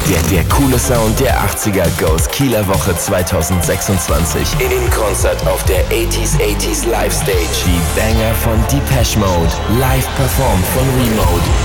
Der coole Sound der 80er Goes Kieler Woche 2026. In Konzert auf der 80s Live Stage. Die Banger von Depeche Mode. Live performt von Remote.